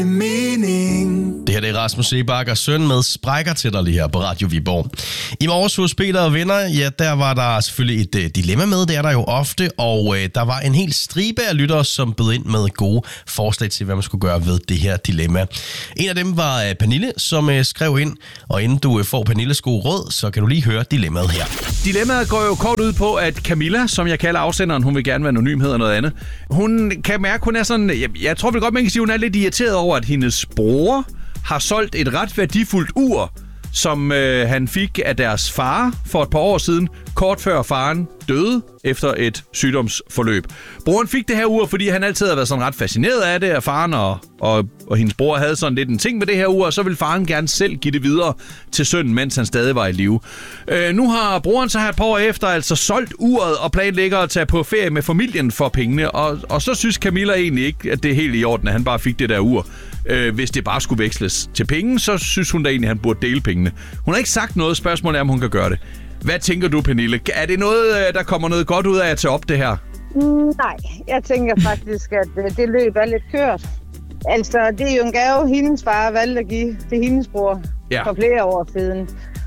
Det her det er Rasmus Seebach og søn med Sprækker til dig lige her på Radio Viborg. I morges hos Peter og venner, ja, der var der selvfølgelig et dilemma med, det er der jo ofte, og der var en hel stribe af lyttere, som bød ind med gode forslag til, hvad man skulle gøre ved det her dilemma. En af dem var Pernille, som skrev ind, og inden du får Pernilles gode råd, så kan du lige høre dilemmaet her. Dilemmaet går jo kort ud på, at Camilla, som jeg kalder afsenderen, hun vil gerne være anonym, hedder noget andet. Hun kan mærke, hun er sådan, jeg tror vel godt, man kan sige, hun er lidt irriteret over, at hendes bror har solgt et ret værdifuldt ur, som han fik af deres far for et par år siden, kort før faren døde efter et sygdomsforløb. Broren fik det her ur, fordi han altid havde været sådan ret fascineret af det, at faren og hendes bror havde sådan lidt en ting med det her ur, og så ville faren gerne selv give det videre til sønnen, mens han stadig var i live. Nu har broren så her et par år efter altså solgt uret og planlægger at tage på ferie med familien for pengene, og så synes Camilla egentlig ikke, at det er helt i orden, at han bare fik det der ur. Hvis det bare skulle veksles til penge, så synes hun da egentlig, at han burde dele pengene. Hun har ikke sagt noget. Spørgsmålet er, om hun kan gøre det. Hvad tænker du, Pernille? Er det noget, der kommer noget godt ud af at tage op det her? Nej, jeg tænker faktisk, at det løb er lidt kørt. Altså, det er jo en gave, hendes far valgte at give til hendes bror for flere år siden.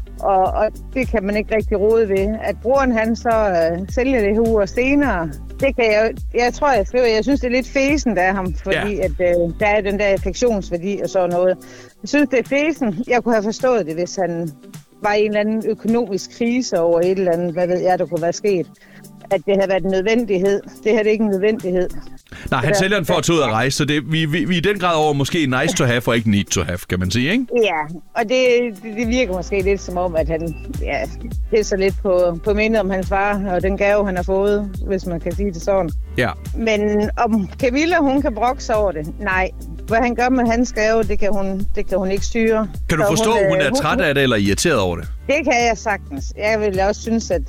Og det kan man ikke rigtig rode ved. At broren han så sælger det her ur senere, det kan jeg tror, jeg synes, det er lidt fæsent af ham, fordi at, der er den der affektionsværdi og sådan noget. Jeg synes, det er fæsent. Jeg kunne have forstået det, hvis han var i en eller anden økonomisk krise over et eller andet, hvad ved jeg, der kunne være sket. At det havde været en nødvendighed. Det her er ikke en nødvendighed. Nej, han sælger den for at tage ud og rejse, så vi er i den grad over måske nice to have og ikke need to have, kan man sige, ikke? Ja, og det virker måske lidt som om, at han pisser lidt på mindet om hans far og den gave, han har fået, hvis man kan sige det sådan. Ja. Men om Camilla, hun kan brokke sig over det? Nej. Hvad han gør med hans gave, det kan hun ikke styre. Kan du forstå, at hun er træt af det eller irriteret over det? Det kan jeg sagtens. Jeg vil også synes, at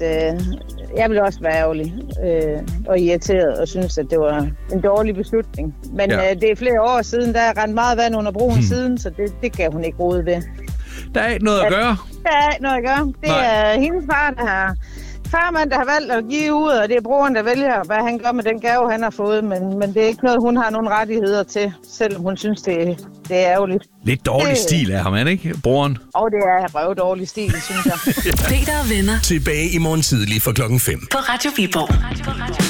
jeg vil også være ærgerlig og irriteret og synes, at det var en dårlig beslutning. Men det er flere år siden, der er rent meget vand under broen siden, så det kan hun ikke rode ved. Der er ikke noget at gøre? Der er ikke noget at gøre. Det er hendes far, der har... Farmand, der har valgt at give ud, og det er broren, der vælger, hvad han gør med den gave, han har fået. Men det er ikke noget, hun har nogen rettigheder til, selvom hun synes, det er ærgerligt. Lidt dårlig stil af ham, ikke, broren? Og det er røvdårlig stil, synes jeg. Peter og venner. Tilbage i morgen tidlig fra 5:00. På Radio Viborg.